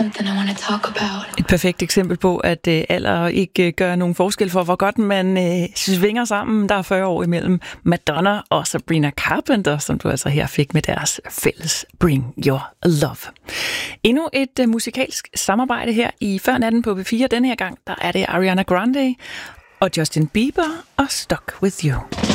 something I want to talk about. Et perfekt eksempel på, at alder ikke gør nogen forskel for, hvor godt man svinger sammen. Der er 40 år imellem Madonna og Sabrina Carpenter, som du altså her fik med deres fælles Bring Your Love. Endnu et musikalsk samarbejde her i Før Natten på P4. Den her gang, der er det Ariana Grande og Justin Bieber og Stuck With You.